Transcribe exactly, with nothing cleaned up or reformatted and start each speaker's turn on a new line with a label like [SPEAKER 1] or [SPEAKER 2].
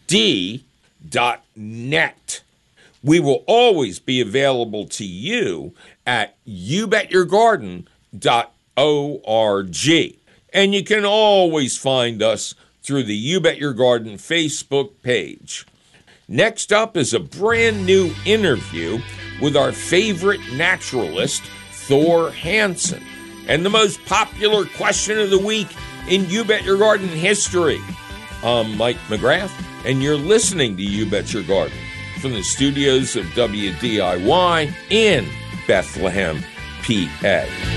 [SPEAKER 1] d dot net. We will always be available to you at you bet your garden dot org. And you can always find us through the You Bet Your Garden Facebook page. Next up is a brand new interview with our favorite naturalist, Thor Hansen, and the most popular question of the week in You Bet Your Garden history. I'm Mike McGrath, and you're listening to You Bet Your Garden from the studios of W D I Y in Bethlehem, P A.